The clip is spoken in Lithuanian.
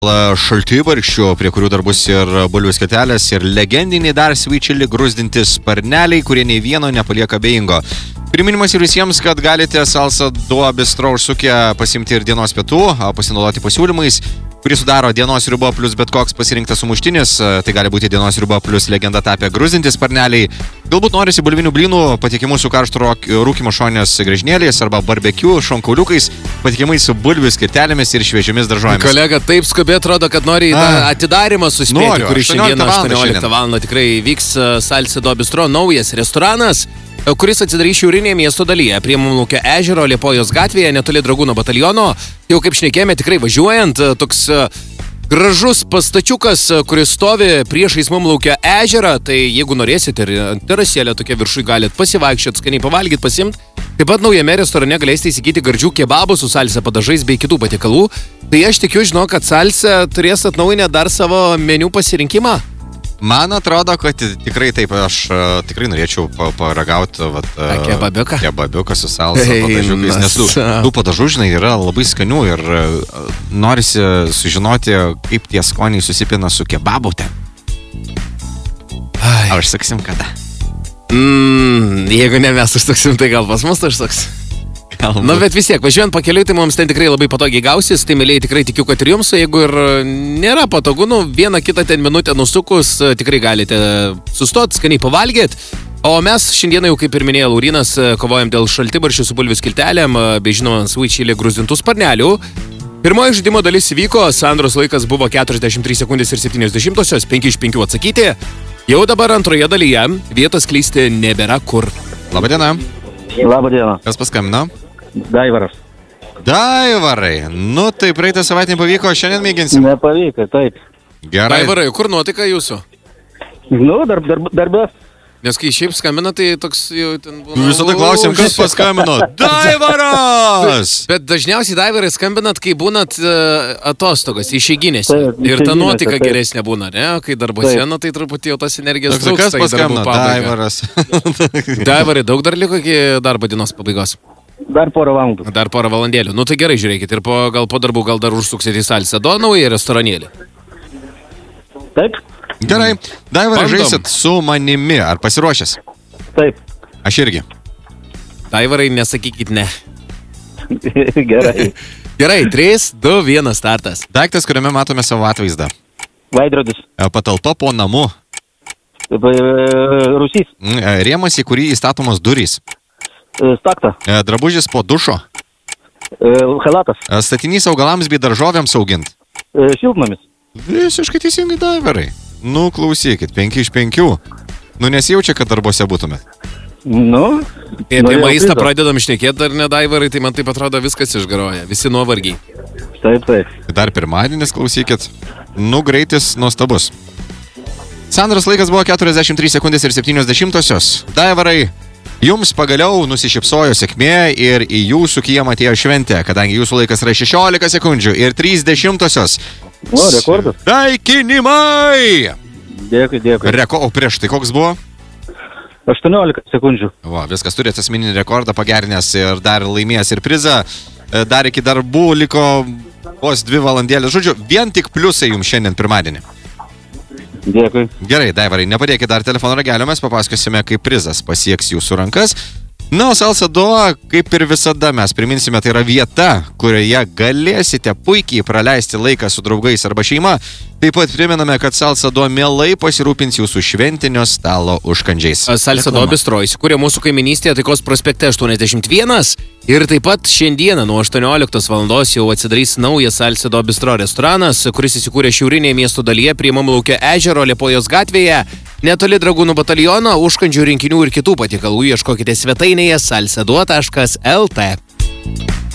Šaltibarščių, prie kurių dar bus ir bulvių skiltelės, ir legendiniai dar svyčili grūzdinti sparneliai, kurie nei vieno nepalieka abejingo. Priminimas ir visiems, kad galite Salsa Do Bistro užsukę pasimti ir dienos pietų, pasinaudoti pasiūlymais, kurį sudaro dienos riba plus bet koks pasirinktas sumuštinis. Tai gali būti dienos riba plus legenda tapę grūzdinti sparneliai. Galbūt norisi bulvinių blynų, patikimų su karštu rūkymo šonės griežinėliais arba barbekiu šonkauliukais, patikimai su bulvių skirtelėmis ir šviežiomis daržovėmis. Kolega, taip skubiai atrodo, kad nori atidarimą suspėti, kuris šiandien 18 val. Tikrai vyks Salsa Do Bistro, naujas restoranas, kuris atsidarys šiaurinėje miesto dalyje, prie Mumlaukio ežero Liepojos gatvėje, netoli Dragūno bataliono. Jau kaip šnekėjome, tikrai važiuojant, toks gražus pastačiukas, kuris stovi priešais Mumlaukio ežerą, tai jeigu norėsit ir terasėlę tokia viršui galit pasivaikščioti, skaniai pavalgyti, pasiimti. Taip pat naujame restorane galėsite įsigyti gardžių kebabų su salsa padažais bei kitų patiekalų. Tai aš tikiu, žinau, kad Salsa turės atnaujinę dar savo meniu pasirinkimą. Man atrodo, kad tikrai taip, aš tikrai norėčiau paragauti kebabiuką su salsa padažiukais, nes tų padažų, žinai, yra labai skanių ir norisi sužinoti, kaip tie skoniai susipina su kebabu ten. Ar užsuksim kada? Jeigu ne mes užsuksim, tai gal pas mus užsuks. Na, bet vis tiek, važiuojant pakeliui, tai mums ten tikrai labai patogiai gausis, tai mėlyje tikrai tikiu, kad ir jums, jeigu ir nėra patogu, vieną kitą ten minutę nusukus, tikrai galite sustoti, skaniai pavalgyti. O mes šiandieną jau, kaip ir minėjo Laurinas, kovojam dėl šaltibarščių su bulvių skiltelėm, bei žinoma, svyčilį grūzdintų sparnelių. Pirmoji žaidimo dalis įvyko, Sandros laikas buvo 43 sekundės ir 70, 5 iš 5 atsakyti. Jau dabar antroje dalyje vietos klysti nebėra kur. Labadiena. Labadiena. Kas paskambino? Daivaras. Daivarai. Nu, tai praeitą savaitę nepavyko, šiandien mėginsim. Nepavyko, taip. Gerai. Daivarai, kur nuotaika jūsų? Nu, darbė. Nes kai šiaip skambina, tai toks jau ten būna... Visada klausim, kas paskambino. Daivaras! Bet dažniausiai daivarai skambinat, kai būnat atostogas, išeiginėse. Ir ta nuotaika geresnė būna, ne? Kai darbose, tai truputį jau tas energijos trūksta. Kas paskambino? Daivaras. Daivarai, daug dar liko iki darbo dienos pabaigos? Dar porą valandų. Dar porą valandėlių. Nu tai gerai, žiūrėkit. Ir gal po darbų gal dar užsuksit į Salsa Do naują restoranėlį. Taip. Gerai. Daivarai, žaisit su manimi. Ar pasiruošęs? Taip. Aš irgi. Daivarai, nesakykit ne. Gerai. Gerai, 3, 2, 1 startas. Daiktas, kuriame matome savo atvaizdą. Veidrodis. Patalpa po namu. Rūsys. Rėmas, į kurį įstatomos durys. Stakta. Drabužis po dušo. Halatas. Statinys augalams bei daržovėms augint. Šiltnamis. Visiškai teisingai, Daivarai. Nu, klausykit, 5 iš 5. Nu, nesijaučia, kad darbose būtume. Nu. Apie maistą pradedam šnekėti, dar ne, Daivarai, tai man taip atrodo viskas išgaroja. Visi nuovargiai. Taip. Dar pirmadienis, klausykit. Nu, greitis nuostabus. Sandros laikas buvo 43 sekundės ir 70. Daivarai, jums pagaliau nusišypsojo sėkmė ir į jūsų kiemą atėjo šventė, kadangi jūsų laikas yra 16 sekundžių ir 30. O, rekordas. Sveikinimai! Dėkui. O prieš tai koks buvo? 18 sekundžių. Va, viskas turėt asmeninį rekordą pagerinęs ir dar laimėjęs ir prizą. Dar iki darbų liko vos 2 valandėlės. Žodžiu, vien tik pliusai jums šiandien pirmadienį. Dėkui. Gerai, Daivarai, nepadėkit dar telefono ragelio, mes papasakosime, kaip prizas pasieks jūsų rankas. Na, o Salsa Do, kaip ir visada, mes priminsime, tai yra vieta, kurioje galėsite puikiai praleisti laiką su draugais arba šeima. Taip pat priminame, kad Salsa Do mielai pasirūpins jūsų šventinio stalo užkandžiais. Salsa Do Bistro įsikūrė mūsų kaiminystėje Taikos prospekte 81 ir taip pat šiandieną nuo 18 valandos jau atsidarys naujas Salsa Do Bistro restoranas, kuris įsikūrė šiaurinėje miesto dalyje prie Mumlaukio ežero Liepojos gatvėje, netoli Dragūnų bataliono, užkandžių rinkinių ir kitų patiekalų ieškokite svetainėje salsado.lt.